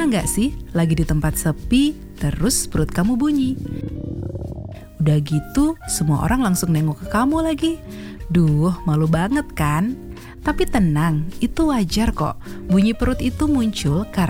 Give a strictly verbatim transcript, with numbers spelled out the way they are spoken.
Pernah nggak sih lagi di tempat sepi, terus perut kamu bunyi? Udah gitu, semua orang langsung nengok ke kamu lagi. Duh, malu banget kan? Tapi tenang, itu wajar kok. Bunyi perut itu muncul karena